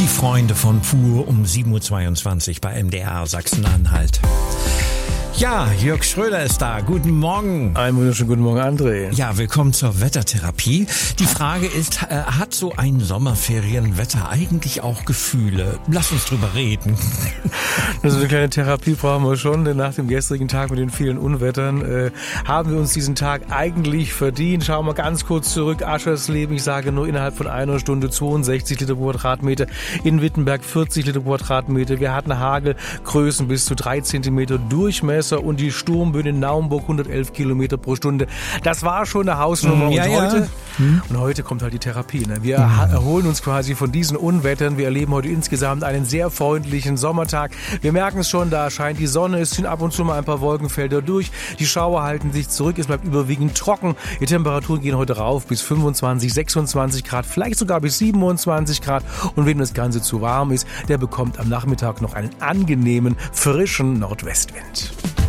Die Freunde von pur um 7.22 Uhr bei MDR Sachsen-Anhalt. Ja, Jörg Schröder ist da. Guten Morgen. Einen wunderschönen guten Morgen, André. Ja, willkommen zur Wettertherapie. Die Frage ist, hat so ein Sommerferienwetter eigentlich auch Gefühle? Lass uns drüber reden. Also eine kleine Therapie brauchen wir schon, denn nach dem gestrigen Tag mit den vielen Unwettern haben wir uns diesen Tag eigentlich verdient. Schauen wir ganz kurz zurück. Aschersleben, ich sage nur innerhalb von einer Stunde 62 Liter pro Quadratmeter. In Wittenberg 40 Liter pro Quadratmeter. Wir hatten Hagelgrößen bis zu 3 Zentimeter Durchmesser und die Sturmböen in Naumburg 111 Kilometer pro Stunde. Das war schon eine Hausnummer. Und heute kommt halt die Therapie. Ne? Wir erholen uns quasi von diesen Unwettern. Wir erleben heute insgesamt einen sehr freundlichen Sommertag. Wir merken es schon, da scheint die Sonne, es sind ab und zu mal ein paar Wolkenfelder durch. Die Schauer halten sich zurück, es bleibt überwiegend trocken. Die Temperaturen gehen heute rauf bis 25, 26 Grad, vielleicht sogar bis 27 Grad. Und wem das Ganze zu warm ist, der bekommt am Nachmittag noch einen angenehmen, frischen Nordwestwind.